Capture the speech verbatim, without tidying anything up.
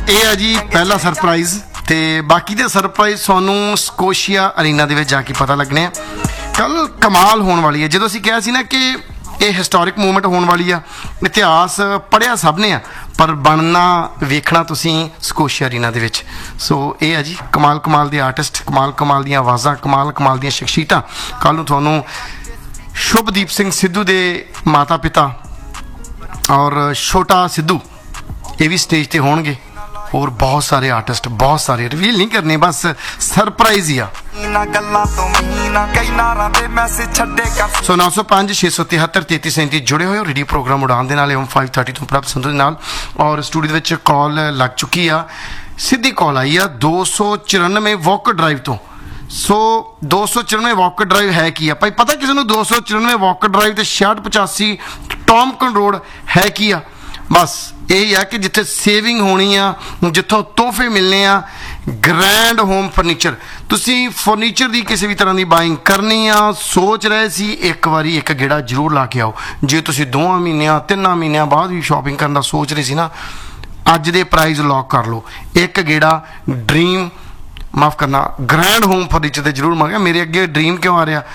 ਇਹ ਆ ਜੀ ਪਹਿਲਾ ਸਰਪ੍ਰਾਈਜ਼ ਤੇ ਬਾਕੀ ਦੇ ਸਰਪ੍ਰਾਈਜ਼ ਤੁਹਾਨੂੰ ਸਕੋਸ਼ੀਆ ਅਰੀਨਾ ਦੇ ਵਿੱਚ ਜਾ ਕੇ ਪਤਾ ਲੱਗਣੇ ਆ। ਕੱਲ ਕਮਾਲ ਹੋਣ ਵਾਲੀ ਹੈ। ਜਦੋਂ ਅਸੀਂ ਕਿਹਾ ਸੀ ਨਾ ਕਿ ਇਹ ਹਿਸਟੋਰਿਕ ਮੂਵਮੈਂਟ ਹੋਣ ਵਾਲੀ ਆ, ਇਤਿਹਾਸ ਪੜ੍ਹਿਆ ਸਭ ਨੇ ਆ ਪਰ ਬਣਨਾ ਵੇਖਣਾ ਤੁਸੀਂ ਸਕੋਸ਼ੀਆ ਅਰੀਨਾ ਦੇ ਵਿੱਚ। ਸੋ ਇਹ ਆ ਜੀ ਕਮਾਲ ਕਮਾਲ ਦੇ ਆਰਟਿਸਟ, ਕਮਾਲ ਕਮਾਲ ਦੀਆਂ ਆਵਾਜ਼ਾਂ, ਕਮਾਲ ਕਮਾਲ ਦੀਆਂ ਸ਼ਖਸੀਅਤਾਂ। ਕੱਲ੍ਹ ਨੂੰ ਤੁਹਾਨੂੰ ਸ਼ੁਭਦੀਪ ਸਿੰਘ ਸਿੱਧੂ ਦੇ ਮਾਤਾ ਪਿਤਾ ਔਰ ਛੋਟਾ ਸਿੱਧੂ ਇਹ ਵੀ ਸਟੇਜ ਤੇ ਹੋਣਗੇ। ਹੋਰ ਬਹੁਤ ਸਾਰੇ ਆਰਟਿਸਟ, ਬਹੁਤ ਸਾਰੇ ਰਿਵੀਲ ਨਹੀਂ ਕਰਨੇ, ਬਸ ਸਰਪ੍ਰਾਈਜ਼ ਹੀ ਆ। ਸੋ ਨੌ ਸੌ ਪੰਜ ਛੇ ਸੌ ਤਿਹੱਤਰ ਤੇਤੀ ਸੈਂਤੀ ਜੁੜੇ ਹੋਏ ਹੋ ਰੇਡੀਓ ਪ੍ਰੋਗਰਾਮ ਉਡਾਨ ਦੇ ਨਾਲ, ਐਮ ਫਾਈਵ ਥਰਟੀ ਤੋਂ ਪ੍ਰਭ ਸੰਧੂ ਦੇ ਨਾਲ। ਔਰ ਸਟੂਡੀਓ ਦੇ ਵਿੱਚ ਕਾਲ ਲੱਗ ਚੁੱਕੀ ਆ, ਸਿੱਧੀ ਕਾਲ ਆਈ ਆ ਦੋ ਸੌ ਚੁਰਾਨਵੇਂ ਵਾਕਰ ਡਰਾਈਵ ਤੋਂ। ਸੋ ਦੋ ਸੌ ਚੁਰਾਨਵੇਂ ਵਾਕਰ ਡਰਾਈਵ ਹੈ ਕੀ ਆ ਭਾਈ? ਪਤਾ ਕਿਸੇ ਨੂੰ ਦੋ ਸੌ ਚੁਰਾਨਵੇਂ ਵਾਕਰ ਡਰਾਈਵ ਤੇ ਛਿਆਹਠ ਪਚਾਸੀ ਟੌਮਕਨ ਰੋਡ ਹੈ ਕੀ ਆ? ਬਸ ਇਹ ਆ ਕਿ ਜਿੱਥੇ ਸੇਵਿੰਗ ਹੋਣੀ ਆ, ਜਿੱਥੋਂ ਤੋਹਫੇ ਮਿਲਣੇ ਆ। ਗ੍ਰੈਂਡ ਹੋਮ ਫਰਨੀਚਰ, ਤੁਸੀਂ ਫਰਨੀਚਰ ਦੀ ਕਿਸੇ ਵੀ ਤਰ੍ਹਾਂ ਦੀ ਬਾਇੰਗ ਕਰਨੀ ਆ, ਸੋਚ ਰਹੇ ਸੀ, ਇੱਕ ਵਾਰੀ ਇੱਕ ਗੇੜਾ ਜ਼ਰੂਰ ਲਾ ਕੇ ਆਓ। ਜੇ ਤੁਸੀਂ ਦੋਵਾਂ ਮਹੀਨਿਆਂ ਤਿੰਨਾਂ ਮਹੀਨਿਆਂ ਬਾਅਦ ਵੀ ਸ਼ਾਪਿੰਗ ਕਰਨ ਦਾ ਸੋਚ ਰਹੇ ਸੀ ਨਾ, ਅੱਜ ਦੇ ਪ੍ਰਾਈਜ਼ ਲੌਕ ਕਰ ਲਓ। ਇੱਕ ਗੇੜਾ ਡ੍ਰੀਮ ਮਾਫ ਕਰਨਾ ਗ੍ਰੈਂਡ ਹੋਮ ਫਰਨੀਚਰ ਤੇ ਜ਼ਰੂਰ ਮੰਗਿਆ। ਮੇਰੇ ਅੱਗੇ ਡ੍ਰੀਮ ਕਿਉਂ ਆ ਰਿਹਾ?